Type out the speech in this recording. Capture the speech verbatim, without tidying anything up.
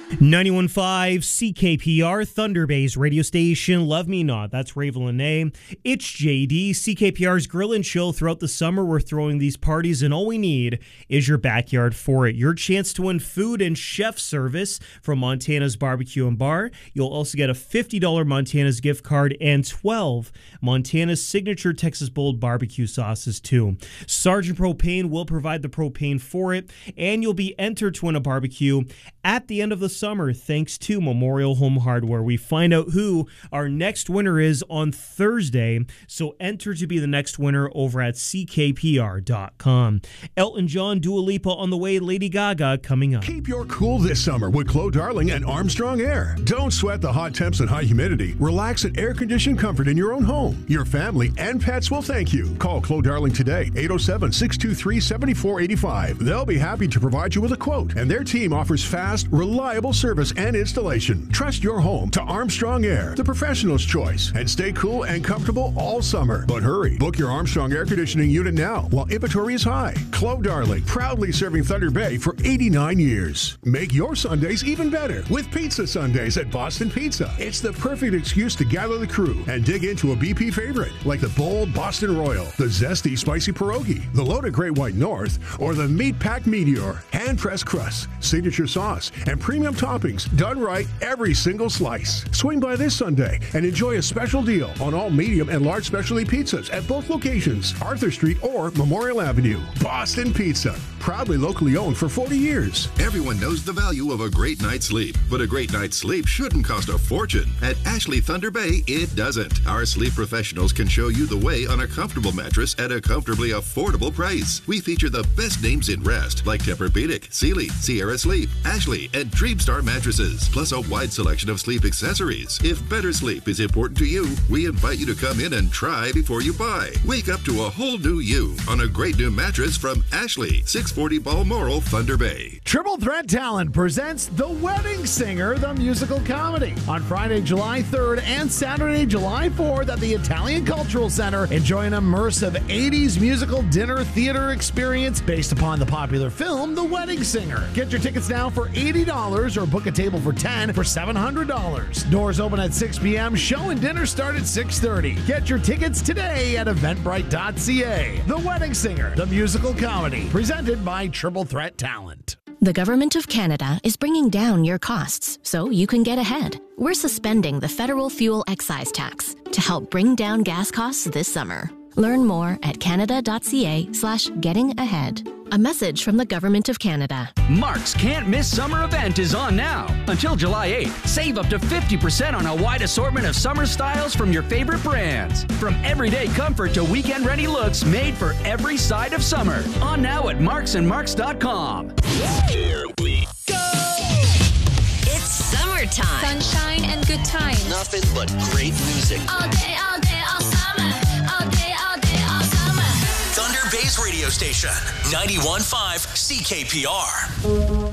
ninety-one point five C K P R, Thunder Bay's radio station. Love Me Not. That's Ravel and A. It's J D. C K P R's Grill and Chill. Throughout the summer, we're throwing these parties, and all we need is your backyard for it. Your chance to win food and chef service from Montana's Barbecue and Bar. You'll also get a fifty dollars Montana's gift card and twelve Montana's signature Texas Bold barbecue sauces, too. Sergeant Propane will provide the propane for it, and you'll be entered to win a barbecue at the end of the summer thanks to Memorial Home Hardware. We find out who our next winner is on Thursday, so enter to be the next winner over at C K P R dot com. Elton John, Dua Lipa on the way, Lady Gaga coming up. Keep your cool this summer with Clos Darling and Armstrong Air. Don't sweat the hot temps and high humidity. Relax in air-conditioned comfort in your own home. Your family and pets will thank you. Call Clos Darling today, eight oh seven, six two three, seven four eight five. They'll be happy to provide you with a quote, and their team offers fast, reliable service and installation. Trust your home to Armstrong Air, the professional's choice, and stay cool and comfortable all summer. But hurry, book your Armstrong air conditioning unit now while inventory is high. Clos Darling, proudly serving Thunder Bay for eighty-nine years. Make your Sundays even better with Pizza Sundays at Boston Pizza. It's the perfect excuse to gather the crew and dig into a B P favorite like the bold Boston Royal, the zesty spicy pierogi, the loaded Great White North, or the meat-packed Meteor. Hand-pressed crust, signature sauce, and premium toppings done right every single slice. Swing by this Sunday and enjoy a special deal on all medium and large specialty pizzas at both locations, Arthur Street or Memorial Avenue. Boston Pizza, proudly locally owned for forty years. Everyone knows the value of a great night's sleep, but a great night's sleep shouldn't cost a fortune. At Ashley Thunder Bay, it doesn't. Our sleep professionals can show you the way on a comfortable mattress at a comfortably affordable price. We feature the best names in rest, like Tempur-Pedic, Sealy, Sierra Sleep, Ashley, and Dreamstar mattresses, plus a wide selection of sleep accessories. If better sleep is important to you, we invite you to come in and try before you buy. Wake up to a whole new you on a great new mattress from Ashley, six forty Balmoral, Thunder Bay. Triple Threat Talent presents The Wedding Singer, the musical comedy, on Friday, July third and Saturday, July fourth at the Italian Cultural Center. Enjoy an immersive eighties musical dinner theater experience based upon the popular film The Wedding Singer. Get your tickets now for eighty dollars or book a table for ten dollars for seven hundred dollars. Doors open at six p.m. Show and dinner start at six thirty. Get your tickets today at eventbrite dot c a. The Wedding Singer, the musical comedy, presented by Triple Threat Talent. The Government of Canada is bringing down your costs so you can get ahead. We're suspending the federal fuel excise tax to help bring down gas costs this summer. Learn more at canada dot c a slash getting ahead. A message from the Government of Canada. Mark's Can't Miss Summer event is on now. Until July eighth, save up to fifty percent on a wide assortment of summer styles from your favorite brands. From everyday comfort to weekend-ready looks made for every side of summer. On now at marks and marks dot com. Here we go! It's summertime. Sunshine and good times. Nothing but great music. All day, all day, all summer. All day, all day, all summer. Thunder Bay's radio station, ninety-one point five C K P R.